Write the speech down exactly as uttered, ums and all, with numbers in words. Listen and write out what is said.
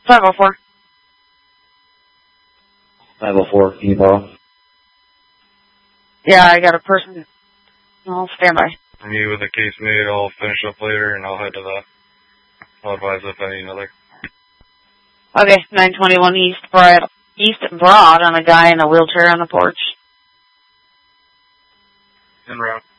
five oh four. five oh four, can you borrow? Yeah, I got a person. I'll stand by. Me with a case made, I'll finish up later and I'll head to that. I'll advise if I need another. Okay, nine twenty-one East Broad, East Broad on a guy in a wheelchair on the porch. En route.